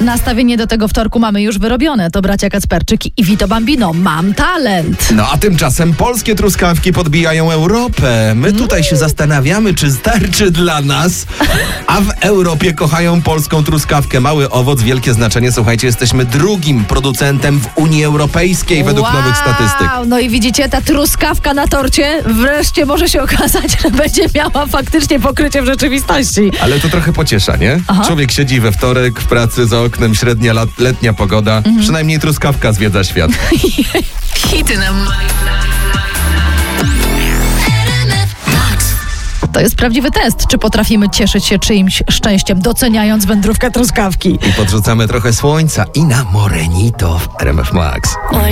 Nastawienie do tego wtorku mamy już wyrobione. To bracia Kacperczyk i Vito Bambino. Mam talent. No a tymczasem polskie truskawki podbijają Europę. My tutaj się zastanawiamy, czy starczy dla nas, a w Europie kochają polską truskawkę. Mały owoc, wielkie znaczenie. Słuchajcie, jesteśmy drugim producentem w Unii Europejskiej według nowych statystyk. No i widzicie, ta truskawka na torcie wreszcie może się okazać, że będzie miała faktycznie pokrycie w rzeczywistości. Ale to trochę pociesza, nie? Aha. Człowiek siedzi we wtorek w pracy, za oknem średnia letnia pogoda. Przynajmniej truskawka zwiedza świat. Hity na To jest prawdziwy test, czy potrafimy cieszyć się czyimś szczęściem, doceniając wędrówkę truskawki. I podrzucamy trochę słońca i na Morenito w RMF Max.